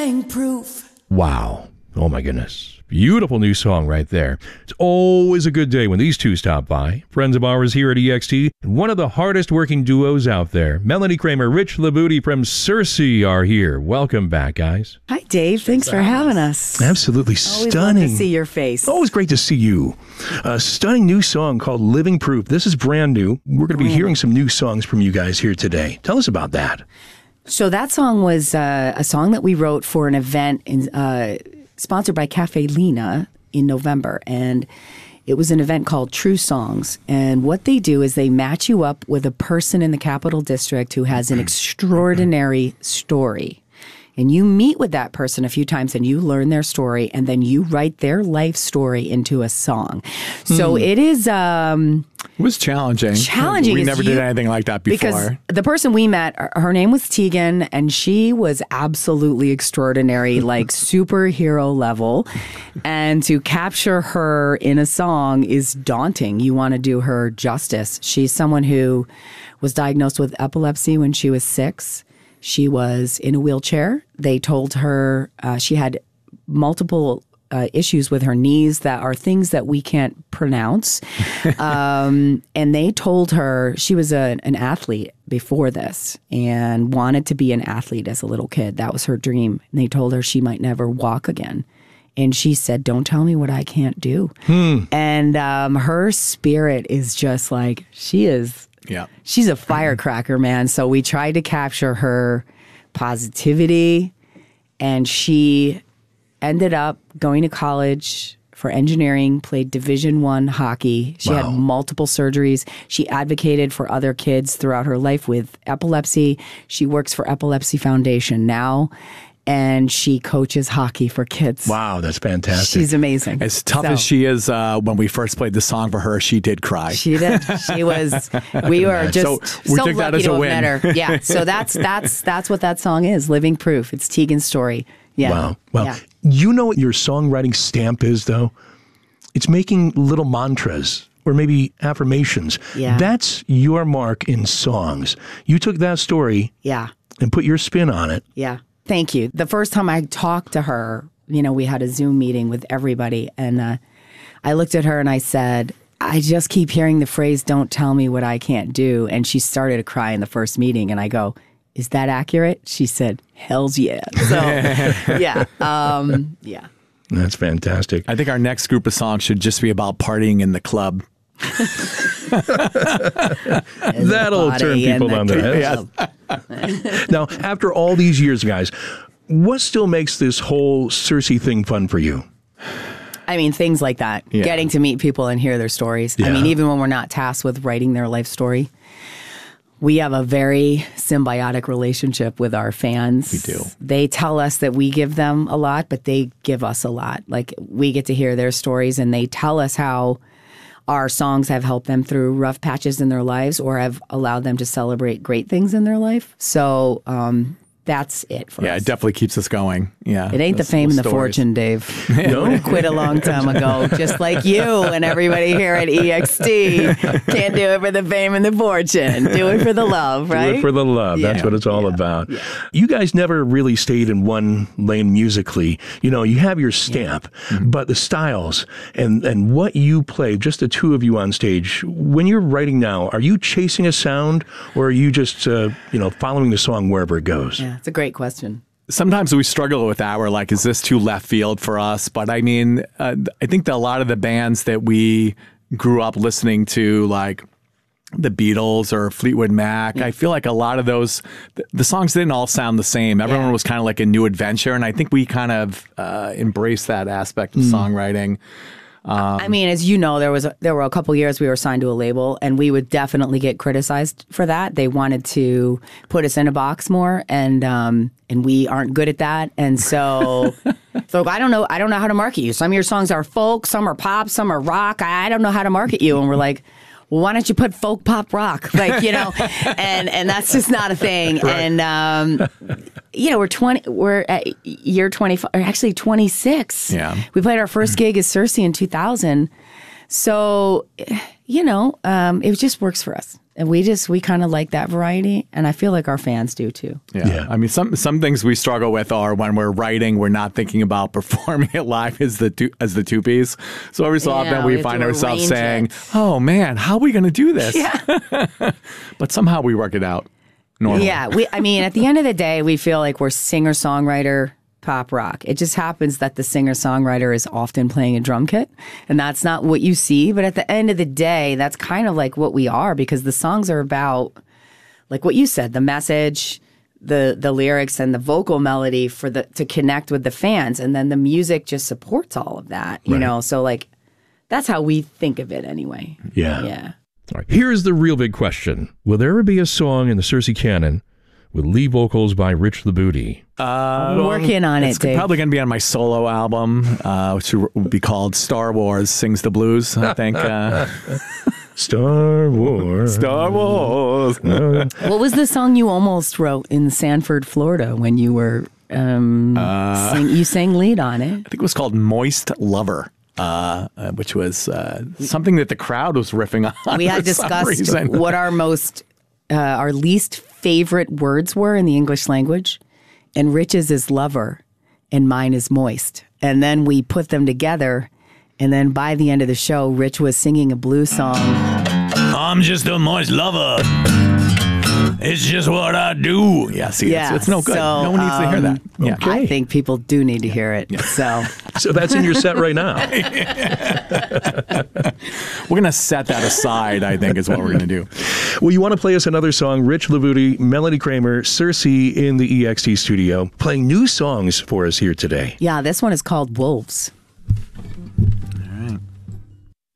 living proof. Wow. Oh, my goodness. Beautiful new song right there. It's always a good day when these two stop by. Friends of ours here at EXT, and one of the hardest working duos out there. Melanie Kramer, Rich Labuti from Circe are here. Welcome back, guys. Hi, Dave. Thanks for having us. Absolutely Always stunning. love to see your face. Always great to see you. A stunning new song called Living Proof. This is brand new. We're going to be hearing some new songs from you guys here today. Tell us about that. So that song was a song that we wrote for an event sponsored by Cafe Lena in November. And it was an event called True Songs. And what they do is they match you up with a person in the Capital District who has an extraordinary story. And you meet with that person a few times and you learn their story, and then you write their life story into a song. So it is... It was challenging. We never did anything like that before. Because the person we met, her name was Tegan, and she was absolutely extraordinary, like superhero level. And to capture her in a song is daunting. You want to do her justice. She's someone who was diagnosed with epilepsy when she was 6. She was in a wheelchair. They told her she had multiple issues with her knees that are things that we can't pronounce. And they told her she was an athlete before this and wanted to be an athlete as a little kid. That was her dream. And they told her she might never walk again. And she said, "Don't tell me what I can't do." And her spirit is just like, she's a firecracker, man. So we tried to capture her positivity, and she ended up going to college for engineering, played Division I hockey. She had multiple surgeries. She advocated for other kids throughout her life with epilepsy. She works for Epilepsy Foundation now, and she coaches hockey for kids. Wow, that's fantastic. She's amazing. As tough as she is, when we first played the song for her, she did cry. She did. She was. We were just we so took that lucky as to a have win. met her. Yeah. So that's what that song is. Living Proof. It's Tegan's story. Yeah. Wow. Well, Yeah. you know what your songwriting stamp is, though? It's making little mantras or maybe affirmations. Yeah. That's your mark in songs. You took that story Yeah. and put your spin on it. Yeah. Thank you. The first time I talked to her, we had a Zoom meeting with everybody, and I looked at her and I said, "I just keep hearing the phrase, 'Don't tell me what I can't do.'" And she started to cry in the first meeting, and I go, "Is that accurate?" She said, "Hells yeah." So, yeah. Yeah. That's fantastic. I think our next group of songs should just be about partying in the club. That'll turn people on their heads. Now, after all these years, guys, what still makes this whole Circe thing fun for you? I mean, things like that. Yeah. Getting to meet people and hear their stories. I Yeah. mean, even when we're not tasked with writing their life story, we have a very symbiotic relationship with our fans. We do. They tell us that we give them a lot, but they give us a lot. Like, we get to hear their stories, and they tell us how our songs have helped them through rough patches in their lives or have allowed them to celebrate great things in their life. So that's it for us. Yeah, it definitely keeps us going. Yeah, It ain't the fame and the fortune, Dave. No? Quit a long time ago, just like you and everybody here at EXT. Can't do it for the fame and the fortune. Do it for the love, right? Do it for the love. That's Yeah. what it's all about. Yeah. You guys never really stayed in one lane musically. You have your stamp, but the styles and what you play, just the two of you on stage, when you're writing now, are you chasing a sound or are you just, following the song wherever it goes? Yeah, it's a great question. Sometimes we struggle with that. We're like, is this too left field for us? But I mean, I think that a lot of the bands that we grew up listening to, like the Beatles or Fleetwood Mac, I feel like a lot of those, the songs didn't all sound the same. Everyone was kind of like a new adventure. And I think we kind of embraced that aspect of songwriting. I mean, as you know, there were a couple years we were signed to a label, and we would definitely get criticized for that. They wanted to put us in a box more, and we aren't good at that. And so, I don't know how to market you. Some of your songs are folk, some are pop, some are rock. I don't know how to market you. And we're like, well, why don't you put folk, pop, rock? And that's just not a thing. Right. And we're at year 25, or actually 26. Yeah. We played our first gig as Circe in 2000. So, it just works for us. And we kind of like that variety. And I feel like our fans do too. Yeah. I mean, some things we struggle with are when we're writing, we're not thinking about performing it live as the two piece. So every so often we find ourselves saying, oh man, how are we going to do this? Yeah. But somehow we work it out normally. Yeah. At the end of the day, we feel like we're singer-songwriter pop rock. It just happens that the singer-songwriter is often playing a drum kit, and that's not what you see. But at the end of the day, that's kind of like what we are, because the songs are about, like what you said, the message, the lyrics, and the vocal melody to connect with the fans, and then the music just supports all of that. You know, so like that's how we think of it anyway. Yeah. Yeah. All right. Here's the real big question: will there ever be a song in the Circe canon with lead vocals by Rich LaBooty? Working on it, Dave. It's probably going to be on my solo album, which would be called Star Wars Sings the Blues, I think. Star Wars. Star Wars. What was the song you almost wrote in Sanford, Florida, when you were you sang lead on it? I think it was called Moist Lover. Which was something that the crowd was riffing on. We had discussed what our least favorite words were in the English language, and Rich's is lover, and mine is moist. And then we put them together, and then by the end of the show, Rich was singing a blues song. I'm just a moist lover. It's just what I do. Yeah, see, it's no good. So, no one needs to hear that. Yeah. Okay. I think people do need to hear it. So that's in your set right now. We're going to set that aside, I think, is what we're going to do. Well, you want to play us another song, Rich LaBooty, Melody Kramer, Circe in the EXT studio, playing new songs for us here today. Yeah, this one is called Wolves.